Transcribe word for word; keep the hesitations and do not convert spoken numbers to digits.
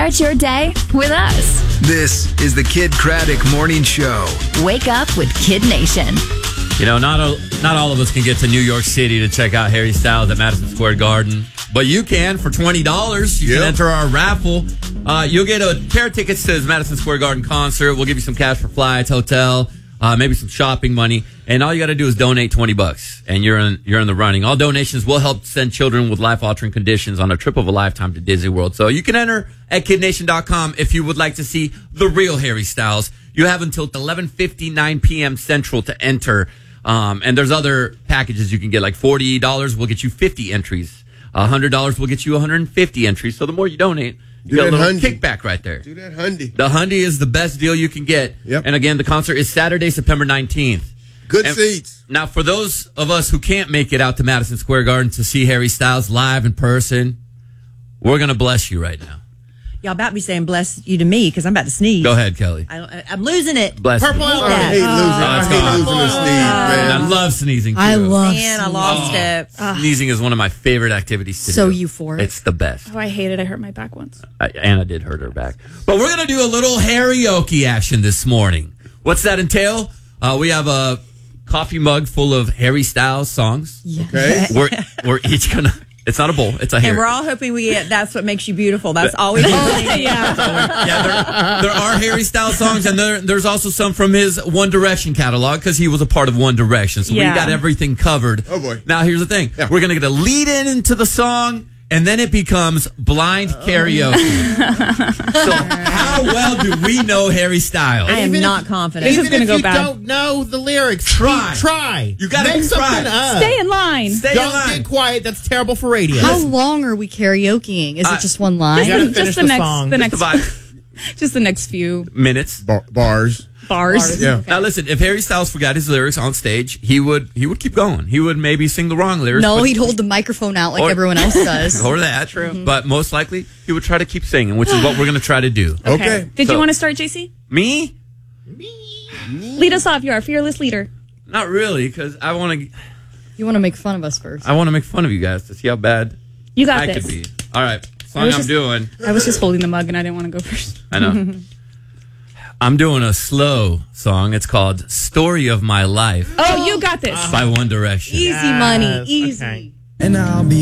Start your day with us. This is the Kid Craddock Morning Show. Wake up with Kid Nation. You know, not all, not all of us can get to New York City to check out Harry Styles at Madison Square Garden, but you can for twenty dollars. You yep. can enter our raffle. Uh, you'll get a pair of tickets to his Madison Square Garden concert. We'll give you some cash for flights, hotel, uh, maybe some shopping money, and all you got to do is donate twenty bucks, and you're in you're in the running. All donations will help send children with life-altering conditions on a trip of a lifetime to Disney World. So you can enter at kid nation dot com if you would like to see the real Harry Styles. You have until eleven fifty-nine p.m. Central to enter. Um, and there's other packages you can get, like forty dollars will get you fifty entries. one hundred dollars will get you one hundred fifty entries. So the more you donate, you Do get a little hundy. kickback right there. Do that hundy. The hundy is the best deal you can get. Yep. And again, the concert is Saturday, September nineteenth. Good and seats. Now, for those of us who can't make it out to Madison Square Garden to see Harry Styles live in person, we're going to bless you right now. Y'all about to be saying bless you to me because I'm about to sneeze. Go ahead, Kelly. I don't, I'm losing it. Bless you. Purple. Oh, I hate losing. I it's hate gone. losing a sneeze, man. I love sneezing, too. I love Man, I lost it. Sneezing is one of my favorite activities to So do. euphoric. It's the best. Oh, I hate it. I hurt my back once. Uh, Anna did hurt her back. But we're going to do a little karaoke action this morning. What's that entail? Uh, we have a coffee mug full of Harry Styles songs. Yeah. Okay. We're, we're each going to... It's not a bowl. It's a Harry. And we're all hoping we get That's What Makes You Beautiful. That's all we need. Yeah. Yeah, there, there are Harry Styles songs, and there, there's also some from his One Direction catalog because he was a part of One Direction. So Yeah. we got everything covered. Oh, boy. Now, here's the thing. Yeah. We're going to get a lead in into the song, and then it becomes blind karaoke. So how well do we know Harry Styles? I am Even not if- confident. This is Even gonna if go you bad. don't know the lyrics, Try. keep- try. You gotta Make try. something up. Stay in line. Stay Don't in line. get quiet. That's terrible for radio. How long are we karaokeing? Is Uh, it just one line? You gotta Just finish the the next, song. the The next, vibe. just the next few Minutes. Bar- bars. bars. Yeah. Now listen, if Harry Styles forgot his lyrics on stage, he would he would keep going. He would maybe sing the wrong lyrics. No, but- he'd hold the microphone out like Or- everyone else does. or that. True. But most likely, he would try to keep singing, which is what we're going to try to do. Okay. Did So- you want to start, J C? Me? Lead us off. You're our fearless leader. Not really, because I want to. You want to make fun of us first. I want to make fun of you guys to see how bad You got I this. could be. All right, song I was I'm just- doing. I was just holding the mug and I didn't want to go first. I know. I'm doing a slow song. It's called "Story of My Life" Oh, you got this. by One Direction. Easy money. Yes, Easy. okay. And I'll be